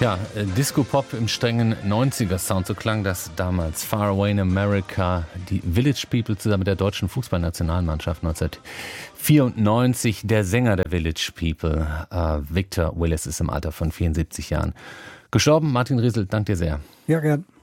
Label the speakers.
Speaker 1: Ja, Disco-Pop im strengen 90er-Sound, so klang das damals. Far Away in America, die Village People zusammen mit der deutschen Fußballnationalmannschaft 1994. Der Sänger der Village People, Victor Willis, ist im Alter von 74 Jahren gestorben. Martin Riesel, danke dir sehr.
Speaker 2: Ja, gern.